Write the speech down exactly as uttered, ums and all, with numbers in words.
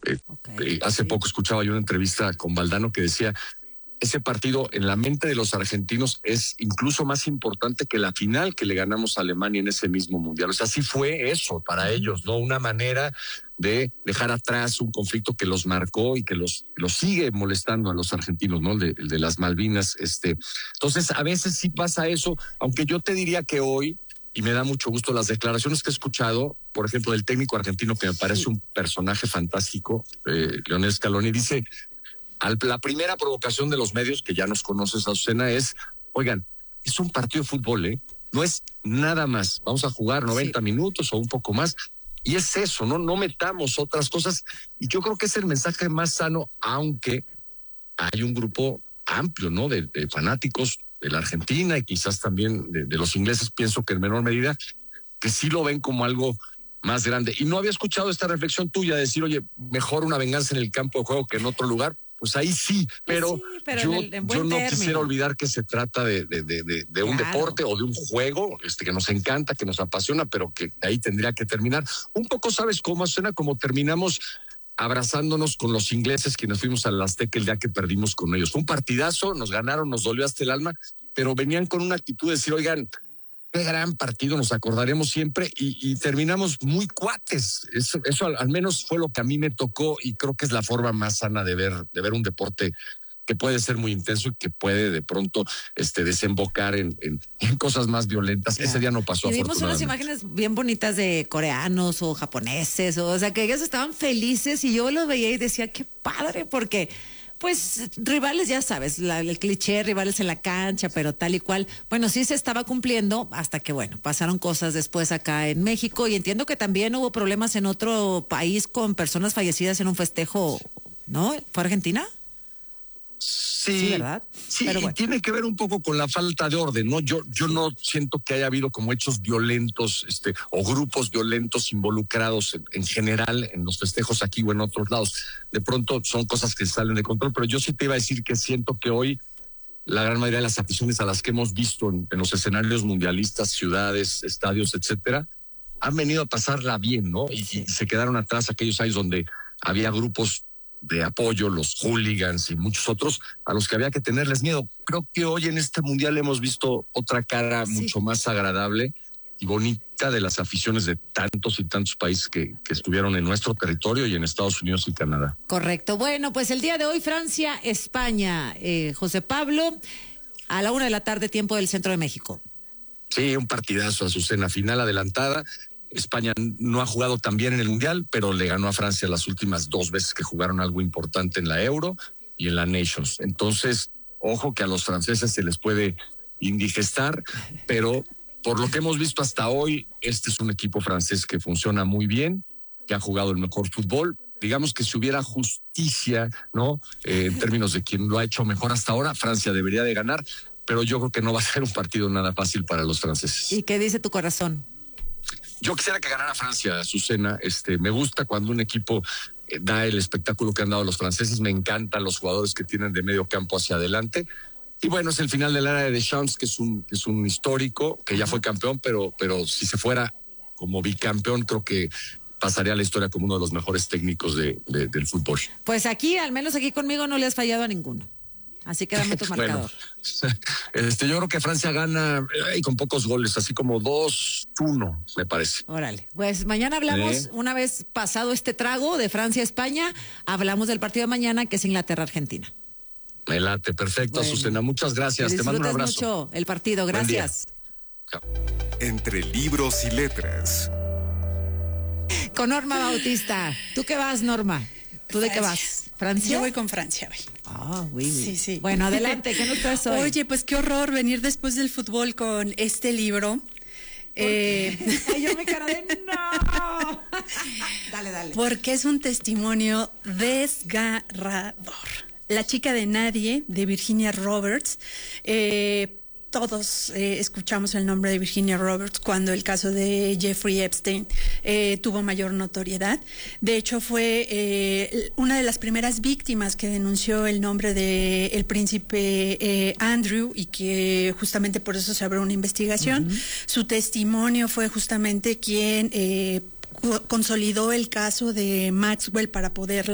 Eh, okay, eh, hace sí. poco escuchaba yo una entrevista con Valdano que decía, ese partido en la mente de los argentinos es incluso más importante que la final que le ganamos a Alemania en ese mismo mundial. O sea, sí fue eso para uh-huh. ellos, ¿no? Una manera de dejar atrás un conflicto que los marcó y que los, los sigue molestando a los argentinos, ¿no? El de, el de las Malvinas. Este. Entonces, a veces sí pasa eso, aunque yo te diría que hoy, y me da mucho gusto las declaraciones que he escuchado, por ejemplo, del técnico argentino, que me parece sí. un personaje fantástico, eh, Lionel Scaloni, dice... Al, la primera provocación de los medios, que ya nos conoces, Azucena, es, oigan, es un partido de fútbol, ¿eh? No es nada más. Vamos a jugar noventa sí. minutos o un poco más. Y es eso, ¿no? No metamos otras cosas. Y yo creo que es el mensaje más sano, aunque hay un grupo amplio, ¿no? De, de fanáticos de la Argentina y quizás también de, de los ingleses, pienso que en menor medida, que sí lo ven como algo más grande. Y no había escuchado esta reflexión tuya de decir, oye, mejor una venganza en el campo de juego que en otro lugar. Pues ahí sí, pero, sí, pero yo, en el, en yo no término. quisiera olvidar que se trata de, de, de, de, de un claro. deporte o de un juego este, que nos encanta, que nos apasiona, pero que ahí tendría que terminar. Un poco, ¿sabes cómo suena? Como terminamos abrazándonos con los ingleses, quienes fuimos al Azteca el día que perdimos con ellos. Fue un partidazo, nos ganaron, nos dolió hasta el alma, pero venían con una actitud de decir, oigan, qué gran partido, nos acordaremos siempre, y, y terminamos muy cuates. Eso, eso al, al menos fue lo que a mí me tocó, y creo que es la forma más sana de ver, de ver un deporte que puede ser muy intenso y que puede de pronto este, desembocar en, en, en cosas más violentas. Claro. Ese día no pasó. Y vimos unas imágenes bien bonitas de coreanos o japoneses, o, o sea, que ellos estaban felices, y yo los veía y decía, qué padre, porque... Pues rivales, ya sabes, la, el cliché, rivales en la cancha, pero tal y cual. Bueno, sí se estaba cumpliendo hasta que, bueno, pasaron cosas después acá en México, y entiendo que también hubo problemas en otro país con personas fallecidas en un festejo, ¿no? ¿Fue Argentina? Sí, sí, ¿verdad? Sí, pero bueno. Tiene que ver un poco con la falta de orden, ¿no? Yo, yo sí. no siento que haya habido como hechos violentos, este, o grupos violentos involucrados en, en general en los festejos aquí o en otros lados. De pronto son cosas que salen de control, pero yo sí te iba a decir que siento que hoy la gran mayoría de las aficiones a las que hemos visto en, en los escenarios mundialistas, ciudades, estadios, etcétera, han venido a pasarla bien, ¿no? Y, sí. y se quedaron atrás aquellos años donde había grupos de apoyo, los hooligans y muchos otros a los que había que tenerles miedo. Creo que hoy en este mundial hemos visto otra cara sí. mucho más agradable y bonita de las aficiones de tantos y tantos países que, que estuvieron en nuestro territorio y en Estados Unidos y Canadá. Correcto. Bueno, pues el día de hoy Francia, España, eh, José Pablo, a la una de la tarde, tiempo del centro de México. Sí, un partidazo, Azucena, final adelantada. España no ha jugado tan bien en el Mundial, pero le ganó a Francia las últimas dos veces que jugaron algo importante en la Euro y en la Nations. Entonces, ojo que a los franceses se les puede indigestar, pero por lo que hemos visto hasta hoy, este es un equipo francés que funciona muy bien, que ha jugado el mejor fútbol. Digamos que si hubiera justicia, ¿no? Eh, en términos de quien lo ha hecho mejor hasta ahora, Francia debería de ganar, pero yo creo que no va a ser un partido nada fácil para los franceses. ¿Y qué dice tu corazón? Yo quisiera que ganara Francia, Azucena. Este, me gusta cuando un equipo eh, da el espectáculo que han dado los franceses. Me encantan los jugadores que tienen de medio campo hacia adelante. Y bueno, es el final de la era de Deschamps, que es un, es un histórico, que ya fue campeón, pero, pero si se fuera como bicampeón, creo que pasaría a la historia como uno de los mejores técnicos de, de, del fútbol. Pues aquí, al menos aquí conmigo, no le has fallado a ninguno. Así que dame tu marcador. Bueno, este, yo creo que Francia gana y con pocos goles, así como dos uno, me parece. Órale, pues mañana hablamos, ¿Eh? una vez pasado este trago de Francia-España, hablamos del partido de mañana, que es Inglaterra-Argentina. Me late, perfecto, bueno, Azucena, muchas gracias, te mando un abrazo. Mucho el partido, gracias. Entre libros y letras. Con Norma Bautista. ¿Tú qué vas, Norma? ¿Tú de qué vas? ¿Francia? Yo voy con Francia hoy. Ah, oh, oui, oui. Sí, sí. Bueno, adelante, ¿qué nos traes hoy? Oye, pues qué horror venir después del fútbol con este libro. Eh... Ay, yo me quedé de no. Dale, dale. Porque es un testimonio desgarrador. La chica de nadie, de Virginia Roberts. Eh, todos eh, escuchamos el nombre de Virginia Roberts cuando el caso de Jeffrey Epstein eh, tuvo mayor notoriedad. De hecho, fue eh, una de las primeras víctimas que denunció el nombre de el príncipe eh, Andrew, y que justamente por eso se abrió una investigación. Uh-huh. Su testimonio fue justamente quien eh, consolidó el caso de Maxwell para poderla